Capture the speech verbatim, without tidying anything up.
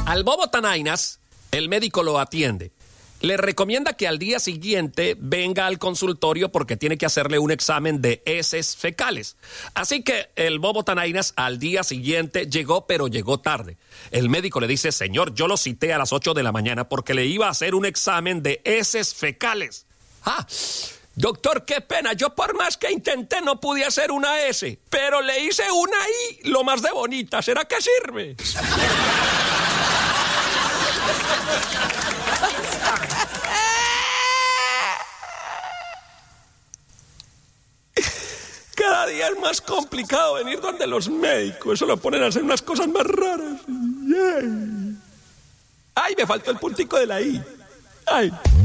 Al bobo Tanainas, el médico lo atiende. Le recomienda que al día siguiente venga al consultorio porque tiene que hacerle un examen de heces fecales. Así que el bobo Tanainas al día siguiente llegó, pero llegó tarde. El médico le dice: señor, yo lo cité a las ocho de la mañana porque le iba a hacer un examen de heces fecales. Ah, doctor, qué pena, yo por más que intenté no pude hacer una S, pero le hice una I, lo más de bonita. ¿Será que sirve? Cada día es más complicado venir donde los médicos. Eso lo ponen a hacer unas cosas más raras. ¡Ay! ¡Ay, me faltó el puntico de la I! ¡Ay!